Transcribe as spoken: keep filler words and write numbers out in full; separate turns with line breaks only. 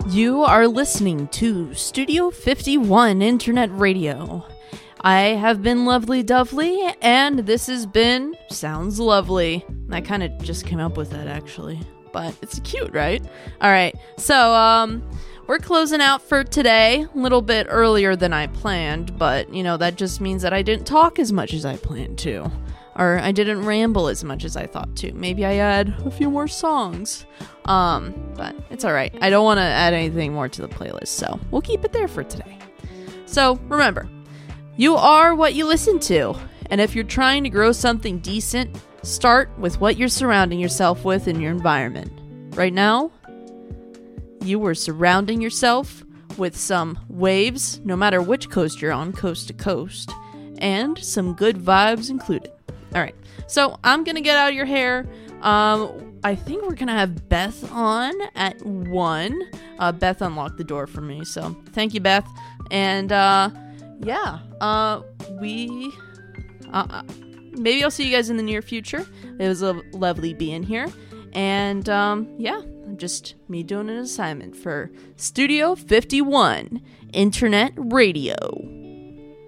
You are listening to Studio fifty-one Internet Radio. I have been Lovely Dovely, and this has been Sounds Lovely. I kind of just came up with that, actually, but it's cute, right? All right, so um, we're closing out for today, a little bit earlier than I planned, but, you know, that just means that I didn't talk as much as I planned to, or I didn't ramble as much as I thought to. Maybe I add a few more songs, um, but it's all right. I don't want to add anything more to the playlist, so we'll keep it there for today. So, remember, you are what you listen to, and if you're trying to grow something decent, start with what you're surrounding yourself with in your environment. Right now, you were surrounding yourself with some waves, no matter which coast you're on, coast to coast, and some good vibes included. All right, so I'm going to get out of your hair. Um, I think we're going to have Beth on at one. Uh, Beth unlocked the door for me, so thank you, Beth. And, uh... Yeah, uh, we, uh, maybe I'll see you guys in the near future. It was a lovely being here, and, um, yeah, just me doing an assignment for Studio fifty-one Internet Radio.